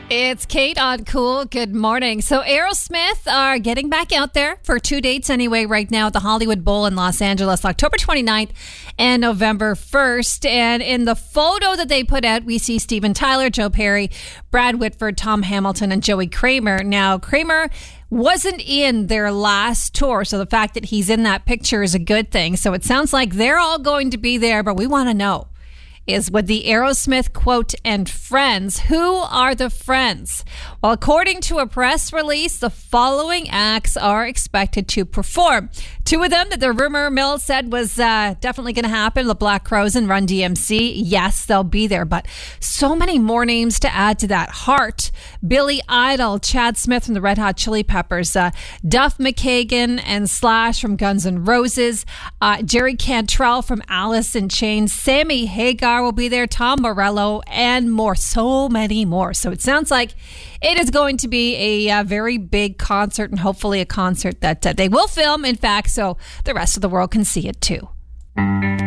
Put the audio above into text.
It's Kate on Cool. Good morning. So Aerosmith are getting back out there for 2 dates anyway right now at the Hollywood Bowl in Los Angeles, October 29th and November 1st. And in the photo that they put out, we see Steven Tyler, Joe Perry, Brad Whitford, Tom Hamilton, and Joey Kramer. Now, Kramer wasn't in their last tour, so the fact that he's in that picture is a good thing. So it sounds like they're all going to be there, but we want to know, is with the Aerosmith quote and friends. Who are the friends? Well, according to a press release, the following acts are expected to perform. Two of them that the rumor mill said was definitely going to happen, the Black Crowes and Run DMC. Yes, they'll be there, but so many more names to add to that. Heart, Billy Idol, Chad Smith from the Red Hot Chili Peppers, Duff McKagan and Slash from Guns N' Roses, Jerry Cantrell from Alice in Chains, Sammy Hagar will be there, Tom Morello, and more. So many more. So it sounds like it is going to be a very big concert, and hopefully a concert that they will film, in fact, so the rest of the world can see it too.